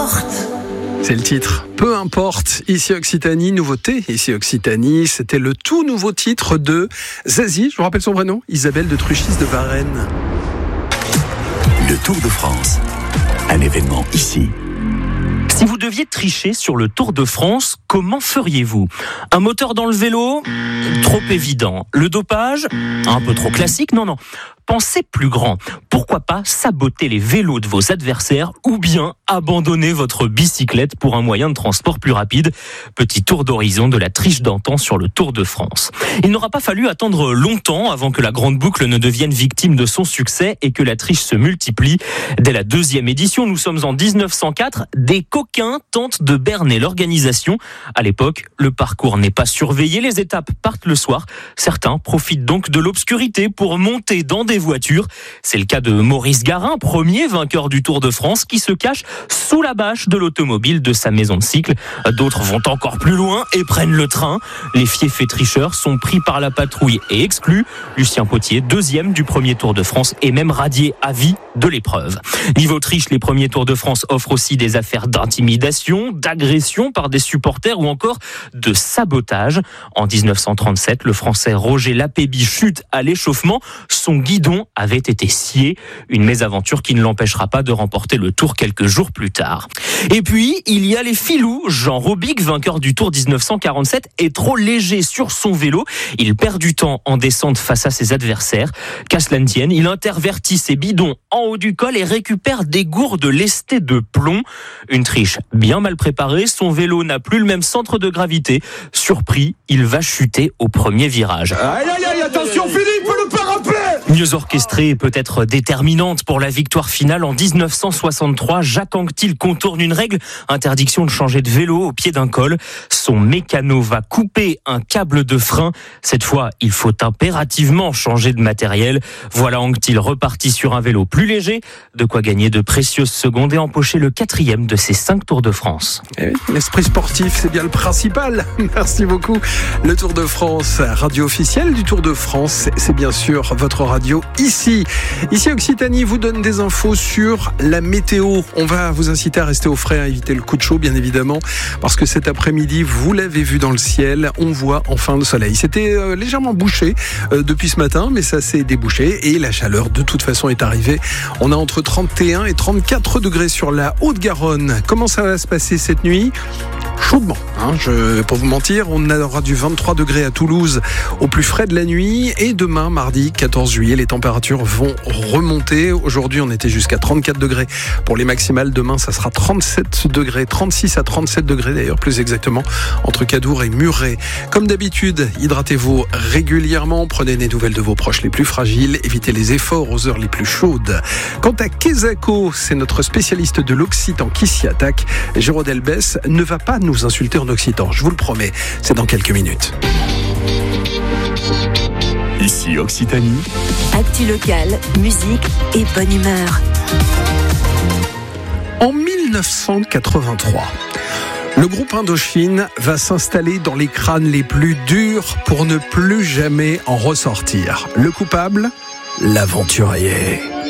importe. C'est le titre. Peu importe. Ici Occitanie, nouveauté. Ici Occitanie, c'était le tout nouveau titre de Zazie. Je vous rappelle son vrai nom, Isabelle de Truchis de Varennes. Le Tour de France. Un événement ici. Si vous deviez tricher sur le Tour de France, comment feriez-vous ? Un moteur dans le vélo ? Trop évident. Le dopage ? Un peu trop classique ? Non. Pensez plus grand. Pourquoi pas saboter les vélos de vos adversaires ou bien abandonner votre bicyclette pour un moyen de transport plus rapide ? Petit tour d'horizon de la triche d'antan sur le Tour de France. Il n'aura pas fallu attendre longtemps avant que la grande boucle ne devienne victime de son succès et que la triche se multiplie. Dès la deuxième édition, nous sommes en 1904, des coquins tentent de berner l'organisation. À l'époque, le parcours n'est pas surveillé, les étapes partent le soir. Certains profitent donc de l'obscurité pour monter dans des voitures. C'est le cas de Maurice Garin, premier vainqueur du Tour de France, qui se cache sous la bâche de l'automobile de sa maison de cycle. D'autres vont encore plus loin et prennent le train. Les fiefs et tricheurs sont pris par la patrouille et exclus. Lucien Potier, deuxième du premier Tour de France, est même radié à vie de l'épreuve. Niveau triche, les premiers Tours de France offrent aussi des affaires d'intimidation, d'agression par des supporters ou encore de sabotage. En 1937, le Français Roger Lapéby chute à l'échauffement. Son guidon avait été scié, une mésaventure qui ne l'empêchera pas de remporter le Tour quelques jours plus tard. Et puis, il y a les filous. Jean Robic, vainqueur du Tour 1947, est trop léger sur son vélo. Il perd du temps en descente face à ses adversaires. Qu'à cela ne tienne, il intervertit ses bidons en haut du col et récupère des gourdes lestées de plomb. Une triche bien mal préparée, son vélo n'a plus le même centre de gravité. Surpris, il va chuter au premier virage. Aïe, attention Philippe, le parapet! Mieux orchestrée et peut-être déterminante pour la victoire finale en 1963, Jacques Anquetil contourne une règle, interdiction de changer de vélo au pied d'un col. Son mécano va couper un câble de frein. Cette fois, il faut impérativement changer de matériel. Voilà Anquetil reparti sur un vélo plus léger, de quoi gagner de précieuses secondes et empocher le 4e de ses 5 Tours de France. L'esprit sportif, c'est bien le principal. Merci beaucoup. Le Tour de France, radio officielle du Tour de France, c'est bien sûr votre radio ici. Ici Occitanie vous donne des infos sur la météo. On va vous inciter à rester au frais, à éviter le coup de chaud bien évidemment, parce que cet après-midi, vous l'avez vu dans le ciel, on voit enfin le soleil. C'était légèrement bouché depuis ce matin, mais ça s'est débouché et la chaleur de toute façon est arrivée. On a entre 31 et 34 degrés sur la Haute-Garonne. Comment ça va se passer cette nuit ? Chaudement, pour vous mentir, on aura du 23 degrés à Toulouse au plus frais de la nuit et demain, mardi 14 juillet, les températures vont remonter. Aujourd'hui, on était jusqu'à 34 degrés pour les maximales. Demain, ça sera 37 degrés, 36 à 37 degrés d'ailleurs, plus exactement, entre Cadour et Muret. Comme d'habitude, hydratez-vous régulièrement, prenez des nouvelles de vos proches les plus fragiles, évitez les efforts aux heures les plus chaudes. Quant à Kezako, c'est notre spécialiste de l'Occitan qui s'y attaque. Géraud Delbès ne va pas nous insulter en occitan, je vous le promets, c'est dans quelques minutes. Ici Occitanie. Actu locale, musique et bonne humeur. En 1983, le groupe Indochine va s'installer dans les crânes les plus durs pour ne plus jamais en ressortir. Le coupable ? L'aventurier.